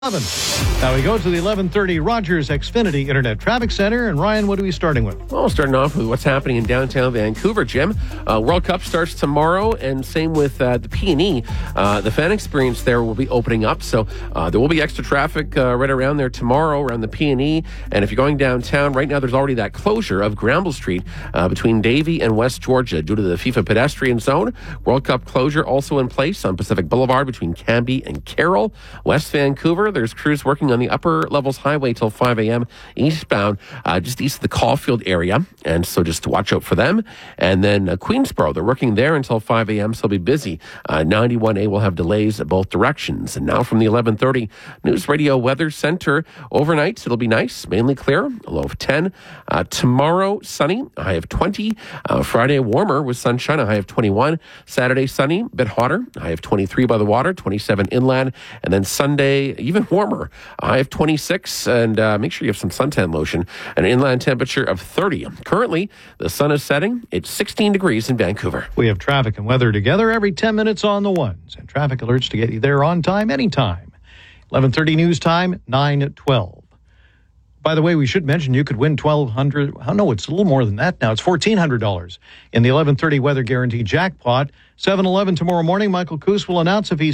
Now we go to the 1130 Rogers Xfinity Internet Traffic Center. And Ryan, what are we starting with? Well, starting off with what's happening in downtown Vancouver, Jim. World Cup starts tomorrow, and same with the P&E. The fan experience there will be opening up, so there will be extra traffic right around there tomorrow, around the P&E. And if you're going downtown, right now there's already that closure of Granville Street between Davie and West Georgia due to the FIFA pedestrian zone. World Cup closure also in place on Pacific Boulevard between Cambie and Carroll. West Vancouver, there's crews working on the upper levels highway till 5 a.m. eastbound, just east of the Caulfield area. And so just watch out for them. And then Queensboro, they're working there until 5 a.m., so they'll be busy. 91A will have delays at both directions. And now from the 1130 News Radio Weather Center, overnight, it'll be nice, mainly clear, a low of 10. Tomorrow, sunny, a high of 20. Friday, warmer with sunshine, a high of 21. Saturday, sunny, a bit hotter, a high of 23 by the water, 27 inland. And then Sunday, even warmer, a high of 26, and make sure you have some suntan lotion. An inland temperature of 30. Currently, the sun is setting. It's 16 degrees in Vancouver. We have traffic and weather together every 10 minutes on the ones, and traffic alerts to get you there on time, anytime. 11:30 news time, 9:12. By the way, we should mention you could win $1,200. Oh, no, it's a little more than that now. It's $1,400 in the 11:30 Weather Guarantee Jackpot. 7-Eleven tomorrow morning, Michael Coos will announce if he's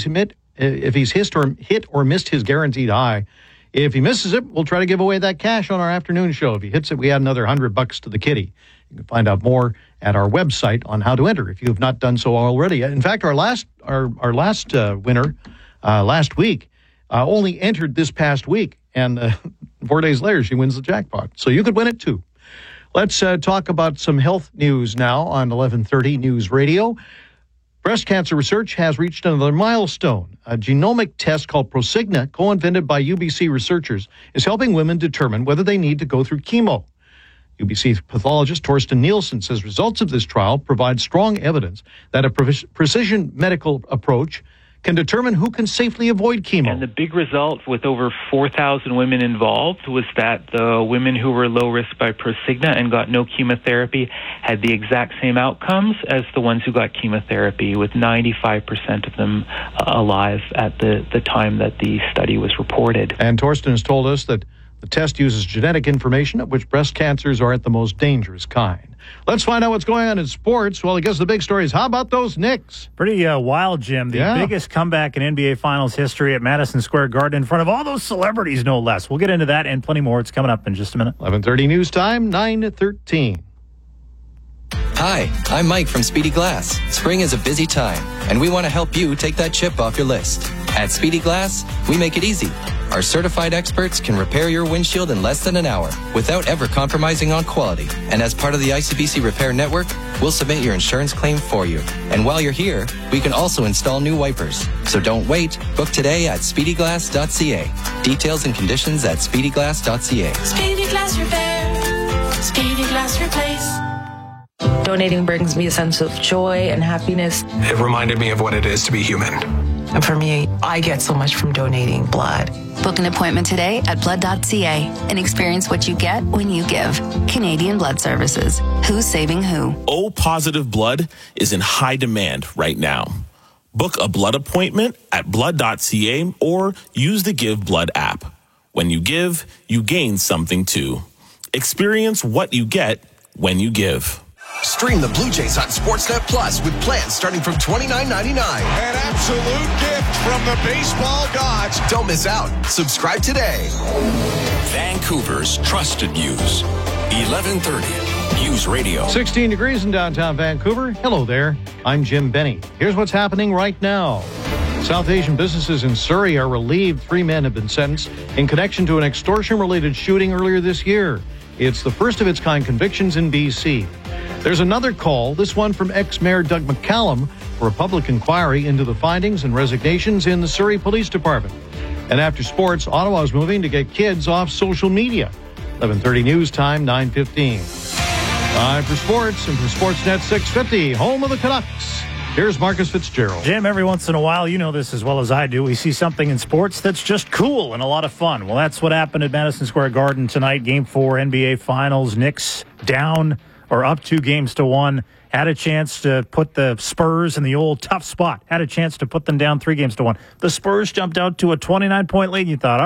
hit or missed his guaranteed high. If he misses it, we'll try to give away that cash on our afternoon show. If he hits it, we add another $100 to the kitty. You can find out more at our website on how to enter if you have not done so already. In fact, our last winner last week only entered this past week, and 4 days later she wins the jackpot. So you could win it too. Let's talk about some health news now on 1130 News Radio. Breast cancer research has reached another milestone. A genomic test called Prosigna, co-invented by UBC researchers, is helping women determine whether they need to go through chemo. UBC pathologist Torsten Nielsen says results of this trial provide strong evidence that a precision medical approach can determine who can safely avoid chemo. And the big result with over 4,000 women involved was that the women who were low risk by Prosigna and got no chemotherapy had the exact same outcomes as the ones who got chemotherapy, with 95% of them alive at the time that the study was reported. And Torsten has told us that the test uses genetic information, of which breast cancers are at the most dangerous kind. Let's find out what's going on in sports. Well, I guess the big story is, how about those Knicks? Pretty wild, Jim. The biggest comeback in NBA Finals history at Madison Square Garden in front of all those celebrities, no less. We'll get into that and plenty more. It's coming up in just a minute. 11:30 news time, 9:13. Hi, I'm Mike from Speedy Glass. Spring is a busy time, and we want to help you take that chip off your list. At Speedy Glass, we make it easy. Our certified experts can repair your windshield in less than an hour without ever compromising on quality. And as part of the ICBC Repair Network, we'll submit your insurance claim for you. And while you're here, we can also install new wipers. So don't wait. Book today at speedyglass.ca. Details and conditions at speedyglass.ca. Speedy Glass Repair. Speedy Glass Replace. Donating brings me a sense of joy and happiness. It reminded me of what it is to be human. And for me, I get so much from donating blood. Book an appointment today at blood.ca and experience what you get when you give. Canadian Blood Services. Who's saving who? O-positive blood is in high demand right now. Book a blood appointment at blood.ca or use the Give Blood app. When you give, you gain something too. Experience what you get when you give. Stream the Blue Jays on Sportsnet Plus with plans starting from $29.99. An absolute gift from the baseball gods. Don't miss out. Subscribe today. Vancouver's trusted news. 1130 News Radio. 16 degrees in downtown Vancouver. Hello there. I'm Jim Benny. Here's what's happening right now. South Asian businesses in Surrey are relieved 3 men have been sentenced in connection to an extortion-related shooting earlier this year. It's the first of its kind convictions in BC. There's another call, this one from ex-Mayor Doug McCallum, for a public inquiry into the findings and resignations in the Surrey Police Department. And after sports, Ottawa's moving to get kids off social media. 11:30 news time, 9:15. Time for sports, and for Sportsnet 650, home of the Canucks. Here's Marcus Fitzgerald. Jim, every once in a while, you know this as well as I do, we see something in sports that's just cool and a lot of fun. Well, that's what happened at Madison Square Garden tonight. Game 4 NBA Finals. Knicks down or up 2-1 had a chance to put the Spurs in the old tough spot, had a chance to put them down 3-1. The Spurs jumped out to a 29-point lead. You thought,